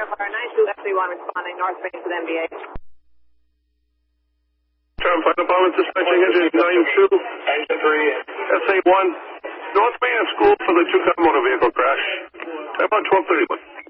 verifier 92FB1 responding north range with MVA. Term Fire Department dispatching engine 92 SA1 North Main School for the two-car motor vehicle crash. About 12:31.